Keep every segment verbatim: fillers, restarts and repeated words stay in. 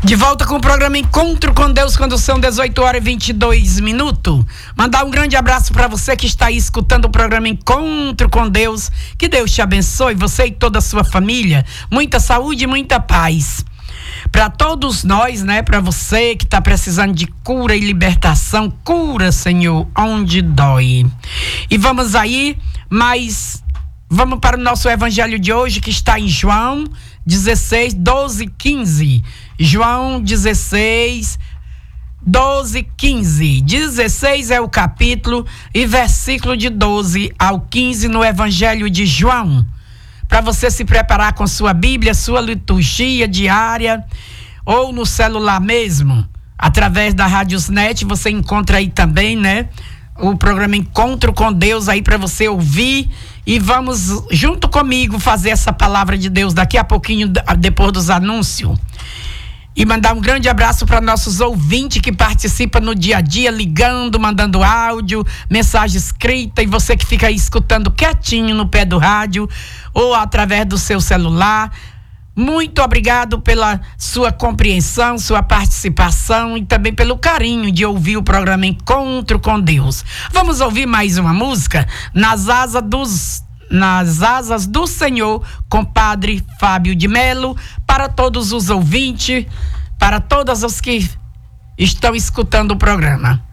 De volta com o programa Encontro com Deus, quando são dezoito horas e vinte e dois minutos. Mandar um grande abraço para você que está aí escutando o programa Encontro com Deus. Que Deus te abençoe, você e toda a sua família. Muita saúde e muita paz. Para todos nós, né? Para você que está precisando de cura e libertação, cura, Senhor, onde dói. E vamos aí, mas vamos para o nosso evangelho de hoje, que está em João dezesseis, doze, quinze. João dezesseis, doze, quinze. dezesseis é o capítulo e versículo de doze ao quinze no Evangelho de João. Para você se preparar com sua Bíblia, sua liturgia diária ou no celular mesmo, através da Radiosnet, você encontra aí também, né? O programa Encontro com Deus aí para você ouvir. E vamos junto comigo fazer essa palavra de Deus daqui a pouquinho, depois dos anúncios. E mandar um grande abraço para nossos ouvintes que participam no dia a dia, ligando, mandando áudio, mensagem escrita, e você que fica aí escutando quietinho no pé do rádio ou através do seu celular. Muito obrigado pela sua compreensão, sua participação e também pelo carinho de ouvir o programa Encontro com Deus. Vamos ouvir mais uma música? Nas asas dos, nas asas do Senhor, com Padre Fábio de Melo, para todos os ouvintes, para todos os que estão escutando o programa.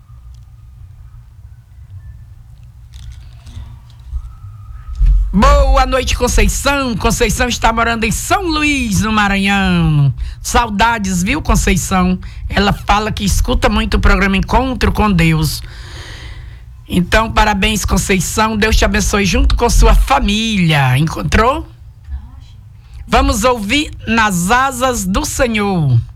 Boa noite, Conceição. Conceição está morando em São Luís, no Maranhão. Saudades, viu, Conceição? Ela fala que escuta muito o programa Encontro com Deus. Então, parabéns, Conceição. Deus te abençoe junto com sua família. Encontrou? Vamos ouvir Nas Asas do Senhor.